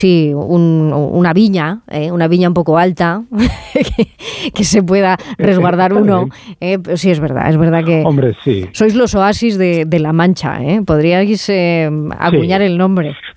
Sí, una viña un poco alta, que se pueda resguardar uno. Sí, es verdad que Hombre, sí. sois los oasis de La Mancha, ¿eh? Podríais acuñar el nombre.